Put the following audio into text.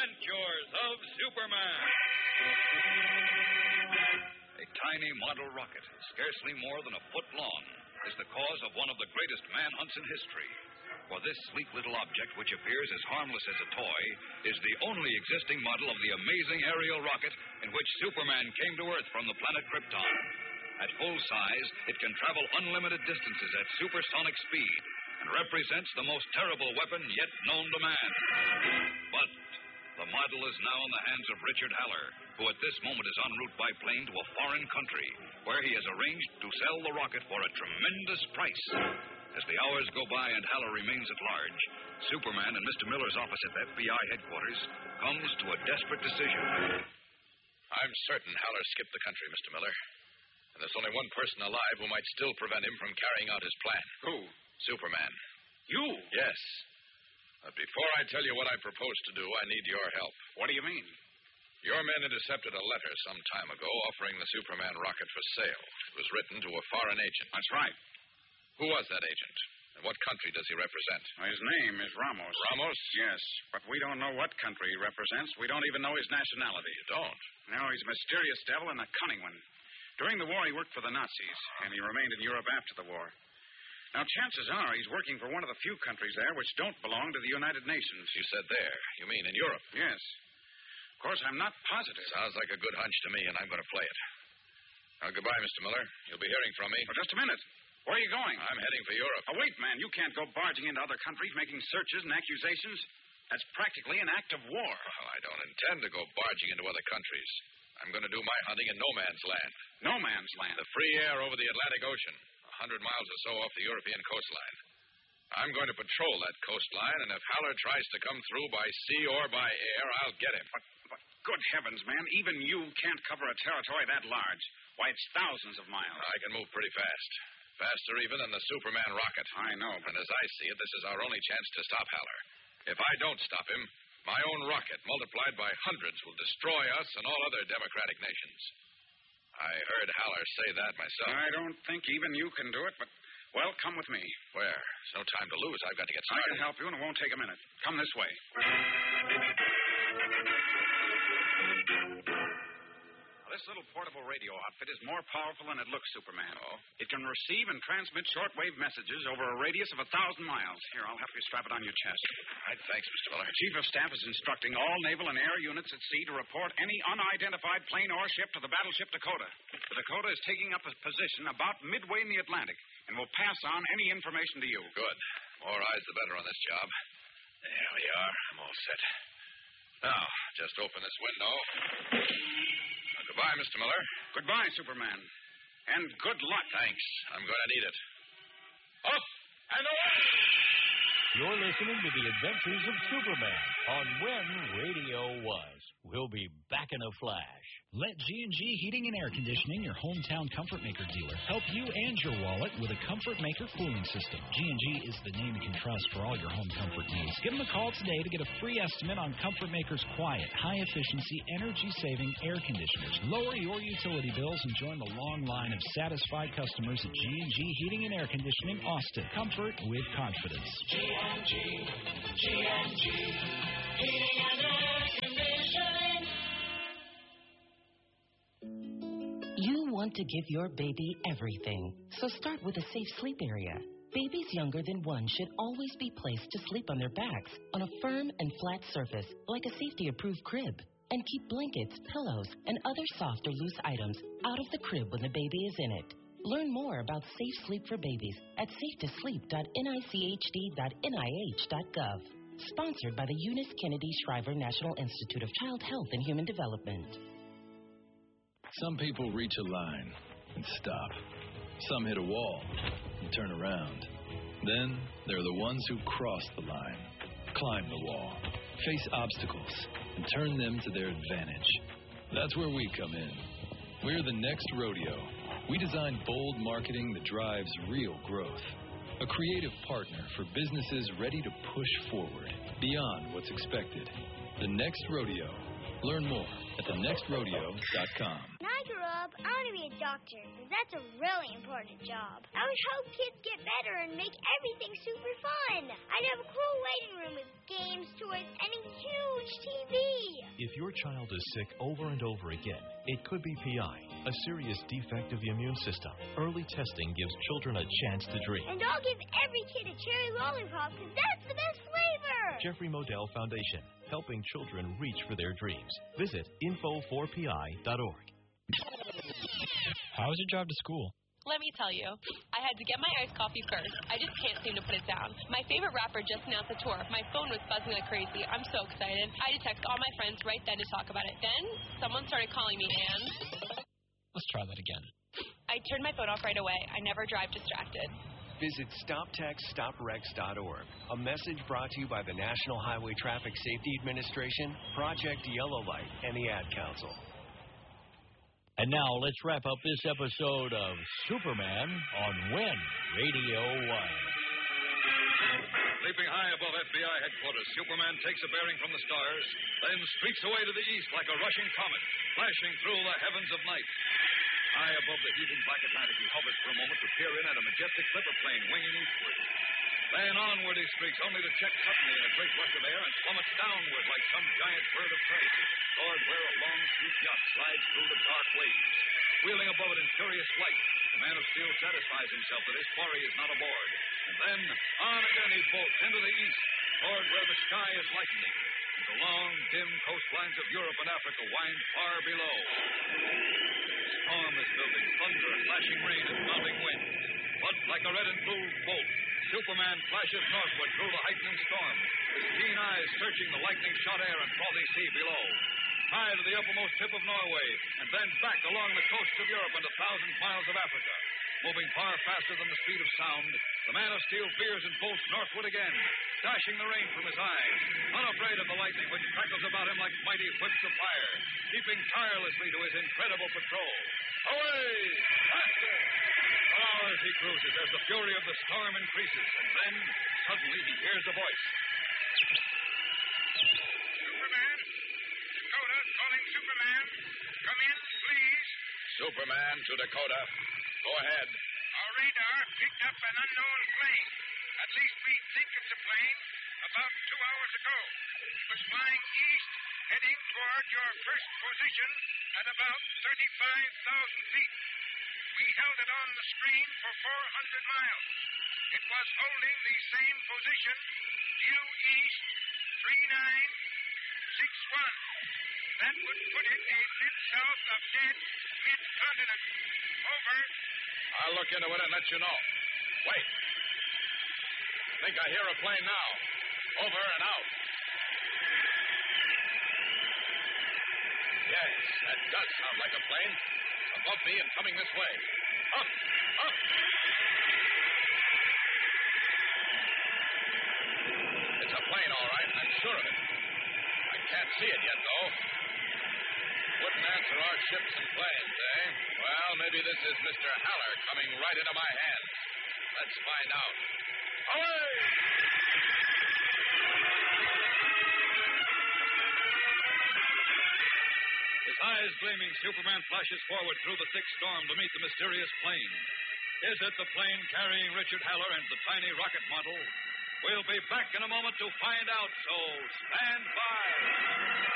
Adventures of Superman. A tiny model rocket, scarcely more than a foot long, is the cause of one of the greatest manhunts in history. For this sleek little object, which appears as harmless as a toy, is the only existing model of the amazing aerial rocket in which Superman came to Earth from the planet Krypton. At full size, it can travel unlimited distances at supersonic speed and represents the most terrible weapon yet known to man. But the model is now in the hands of Richard Haller, who at this moment is en route by plane to a foreign country, where he has arranged to sell the rocket for a tremendous price. As the hours go by and Haller remains at large, Superman in Mr. Miller's office at the FBI headquarters comes to a desperate decision. I'm certain Haller skipped the country, Mr. Miller. And there's only one person alive who might still prevent him from carrying out his plan. Who? Superman. You? Yes. But before I tell you what I propose to do, I need your help. What do you mean? Your men intercepted a letter some time ago offering the Superman rocket for sale. It was written to a foreign agent. That's right. Who was that agent? And what country does he represent? His name is Ramos. Ramos? Yes, but we don't know what country he represents. We don't even know his nationality. You don't? No, he's a mysterious devil and a cunning one. During the war, he worked for the Nazis, and he remained in Europe after the war. Now, chances are he's working for one of the few countries there which don't belong to the United Nations. You said there. You mean in Europe? Yes. Of course, I'm not positive. Sounds like a good hunch to me, and I'm going to play it. Now, goodbye, Mr. Miller. You'll be hearing from me. Well, just a minute. Where are you going? I'm heading for Europe. Oh, wait, man. You can't go barging into other countries making searches and accusations. That's practically an act of war. Well, I don't intend to go barging into other countries. I'm going to do my hunting in no man's land. No man's land? The free air over the Atlantic Ocean, 100 miles or so off the European coastline. I'm going to patrol that coastline, and if Haller tries to come through by sea or by air, I'll get him. But good heavens, man, even you can't cover a territory that large. Why, it's thousands of miles. I can move pretty fast. Faster even than the Superman rocket. I know, but And as I see it, this is our only chance to stop Haller. If I don't stop him, my own rocket, multiplied by hundreds, will destroy us and all other democratic nations. I heard Haller say that myself. I don't think even you can do it, but, well, come with me. Where? There's no time to lose. I've got to get I started. can help you, and it won't take a minute. Come this way. This little portable radio outfit is more powerful than it looks, Superman. Oh? It can receive and transmit shortwave messages over a radius of 1,000 miles. Here, I'll help you strap it on your chest. All right, thanks, Mr. Miller. The Chief of Staff is instructing all naval and air units at sea to report any unidentified plane or ship to the battleship Dakota. The Dakota is taking up a position about midway in the Atlantic and will pass on any information to you. Good. More eyes the better on this job. There we are. I'm all set. Now, just open this window. Goodbye, Mr. Miller. Goodbye, Superman. And good luck. Thanks. I'm going to need it. Up and away! You're listening to The Adventures of Superman on When Radio Was. We'll be back in a flash. Let G&G Heating and Air Conditioning, your hometown Comfort Maker dealer, help you and your wallet with a Comfort Maker cooling system. G&G is the name you can trust for all your home comfort needs. Give them a call today to get a free estimate on Comfort Maker's quiet, high-efficiency, energy-saving air conditioners. Lower your utility bills and join the long line of satisfied customers at G&G Heating and Air Conditioning, Austin. Comfort with confidence. G&G Heating and Air Conditioning. You want to give your baby everything, so start with a safe sleep area. Babies younger than 1 should always be placed to sleep on their backs on a firm and flat surface, like a safety-approved crib. And keep blankets, pillows, and other soft or loose items out of the crib when the baby is in it. Learn more about safe sleep for babies at safetosleep.nichd.nih.gov. Sponsored by the Eunice Kennedy Shriver National Institute of Child Health and Human Development. Some people reach a line and stop. Some hit a wall and turn around. Then there are the ones who cross the line, climb the wall, face obstacles, and turn them to their advantage. That's where we come in. We're the Next Rodeo. We design bold marketing that drives real growth. A creative partner for businesses ready to push forward beyond what's expected. The Next Rodeo. Learn more at thenextrodeo.com. When I grow up, I want to be a doctor, because that's a really important job. I would help kids get better and make everything super fun. I'd have a cool waiting room with games, toys, and a huge watch TV. If your child is sick over and over again, it could be PI, a serious defect of the immune system. Early testing gives children a chance to dream. And I'll give every kid a cherry lollipop because that's the best flavor. Jeffrey Modell Foundation, helping children reach for their dreams. Visit info4pi.org. How was your drive to school? Let me tell you, I had to get my iced coffee first. I just can't seem to put it down. My favorite rapper just announced a tour. My phone was buzzing like crazy. I'm so excited. I had to text all my friends right then to talk about it. Then, someone started calling me, and... Let's try that again. I turned my phone off right away. I never drive distracted. Visit StopTextStopWrecks.org. A message brought to you by the National Highway Traffic Safety Administration, Project Yellow Light, and the Ad Council. And now let's wrap up this episode of Superman on When Radio 1. Leaping high above FBI headquarters, Superman takes a bearing from the stars, then streaks away to the east like a rushing comet, flashing through the heavens of night. High above the heaving black Atlantic, he hovers for a moment to peer in at a majestic clipper plane winging eastward. Then onward he streaks, only to check suddenly in a great rush of air and plummets downward like some giant bird of prey, toward where a long, sleek yacht slides through the dark waves. Wheeling above it in furious flight, the Man of Steel satisfies himself that his quarry is not aboard. And then, on again he bolts into the east, toward where the sky is lightening, and the long, dim coastlines of Europe and Africa wind far below. A storm is building, thunder and flashing rain and mounting wind. But like a red and blue bolt, Superman flashes northward through the heightening storm, his keen eyes searching the lightning-shot air and frothy sea below. High to the uppermost tip of Norway, and then back along the coasts of Europe and 1,000 miles of Africa. Moving far faster than the speed of sound, the Man of Steel veers and bolts northward again, dashing the rain from his eyes, unafraid of the lightning which crackles about him like mighty whips of fire, keeping tirelessly to his incredible patrol. Away! Faster! For hours he cruises as the fury of the storm increases, and then, suddenly, he hears a voice. Superman? Dakota, calling Superman. Come in, please. Superman to Dakota. Go ahead. Our radar picked up an unknown plane. At least we think it's a plane. About 2 hours ago. It was flying east, heading toward your first position at about 35,000 feet. We held it on the screen for 400 miles. It was holding the same position due east 3961. That would put it a bit south of dead mid-continent. Over. I'll look into it and let you know. Wait. I think I hear a plane now. Over and out. Yes, that does sound like a plane. It's above me and coming this way. Up, up. It's a plane, all right. I'm sure of it. I can't see it yet, though. Wouldn't answer our ships and planes, eh? Well, maybe this is Mr. Haller coming right into my hands. Let's find out. Away! His eyes gleaming, Superman flashes forward through the thick storm to meet the mysterious plane. Is it the plane carrying Richard Haller and the tiny rocket model? We'll be back in a moment to find out, so stand by.